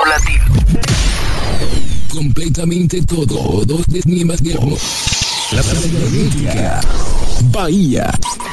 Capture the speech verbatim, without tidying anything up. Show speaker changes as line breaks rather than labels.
latino.
Completamente todo, dos de mi más viejo. La Bahía.